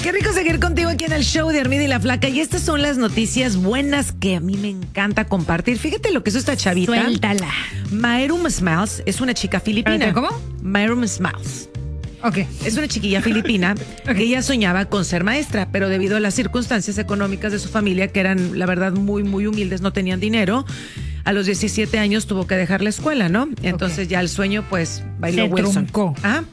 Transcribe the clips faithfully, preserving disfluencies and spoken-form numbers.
Qué rico seguir contigo aquí en el show de Armida y la Flaca. Y estas son las noticias buenas que a mí me encanta compartir. Fíjate lo que es esta chavita. Suéltala. Mayrum Smiles es una chica filipina. ¿Cómo? Mayrum Smiles. Ok. Es una chiquilla filipina Okay. que ella soñaba con ser maestra, pero debido a las circunstancias económicas de su familia, que eran, la verdad, muy, muy humildes, no tenían dinero, a los diecisiete años tuvo que dejar la escuela, ¿no? Entonces Okay. ya el sueño, pues, bailó Se Wilson. truncó. Ajá.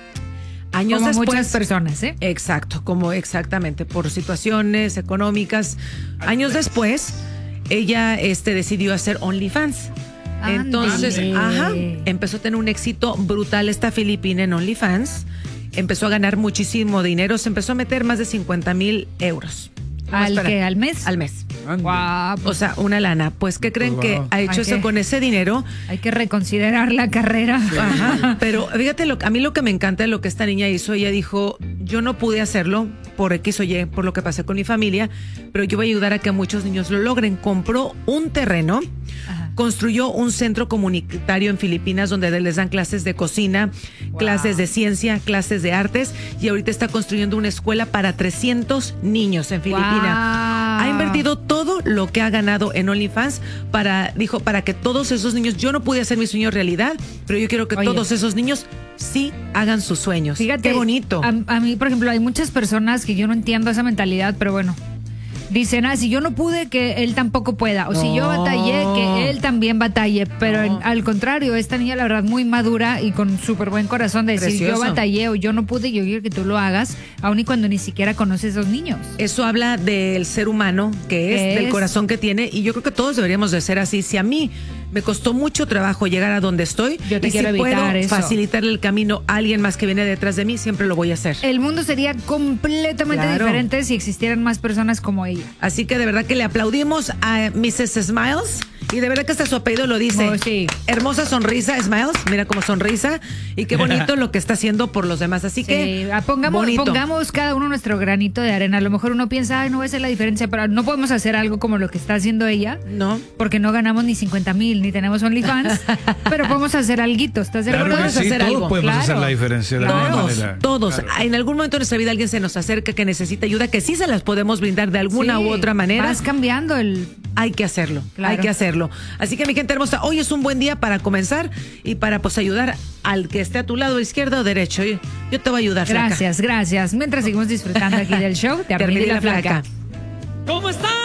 Años Como después, muchas personas, ¿eh? Exacto, como exactamente, por situaciones económicas. Años después, ella este, decidió hacer OnlyFans. Entonces, Ándale. ajá, empezó a tener un éxito brutal esta filipina en OnlyFans. Empezó a ganar muchísimo dinero, se empezó a meter más de cincuenta mil euros. ¿Al Espera, qué? ¿Al mes? Al mes. Guau, O pues sea, una lana. Pues, ¿qué creen Pues, que wow. ha hecho Hay eso que- con ese dinero? hay que reconsiderar la carrera. Ajá, pero fíjate, lo, a mí lo que me encanta de lo que esta niña hizo, ella dijo, yo no pude hacerlo por X o Y, por lo que pasé con mi familia, pero yo voy a ayudar a que muchos niños lo logren. Compró un terreno, Ajá. construyó un centro comunitario en Filipinas donde les dan clases de cocina, Wow. clases de ciencia, clases de artes, y ahorita está construyendo una escuela para trescientos niños en Filipinas. Wow. Ha invertido todo lo que ha ganado en OnlyFans para, dijo, para que todos esos niños, yo no pude hacer mi sueño realidad, pero yo quiero que Oye. todos esos niños sí hagan sus sueños. Fíjate, Qué bonito. A, a mí, por ejemplo, hay muchas personas que yo no entiendo esa mentalidad, pero bueno. Dicen, ah, si yo no pude, que él tampoco pueda. O si yo No. batallé, que él también batalle. Pero en- al contrario, esta niña, la verdad, muy madura y con súper buen corazón de decir, Precioso. yo batallé o yo no pude, yo quiero que tú lo hagas, aun y cuando ni siquiera conoces a esos niños. Eso habla del ser humano que es, ¿Qué del es? corazón que tiene, y yo creo que todos deberíamos de ser así. Si a mí me costó mucho trabajo llegar a donde estoy, Yo te y si quiero puedo evitar eso. facilitarle el camino a alguien más que viene detrás de mí, siempre lo voy a hacer. El mundo sería completamente Claro. diferente si existieran más personas como ella. Así que de verdad que le aplaudimos a missus Smiles. Y de verdad que hasta su apellido lo dice. Oh, sí. Hermosa sonrisa, Smiles. Mira cómo sonrisa. Y qué bonito lo que está haciendo por los demás. Así que, Sí, ah, pongamos, bonito. pongamos cada uno nuestro granito de arena. A lo mejor uno piensa, ay, no va a ser la diferencia, pero no podemos hacer algo como lo que está haciendo ella, No. porque no ganamos ni cincuenta mil, ni tenemos OnlyFans, pero podemos hacer alguito, ¿estás de Claro acuerdo? que Podemos sí, hacer todos algo. podemos Claro. hacer la diferencia de alguna Todos, manera. todos. Claro. En algún momento de nuestra vida alguien se nos acerca que necesita ayuda, que sí se las podemos brindar de alguna Sí, u otra manera. Vas cambiando el... Hay que hacerlo, Claro. hay que hacerlo. Así que mi gente hermosa, hoy es un buen día para comenzar y para pues ayudar al que esté a tu lado, izquierdo o derecho. Yo, yo te voy a ayudar, flaca. Gracias, gracias. Mientras seguimos disfrutando aquí del show, te Te Armida y Armida y la la Flaca. Flaca. ¿Cómo están?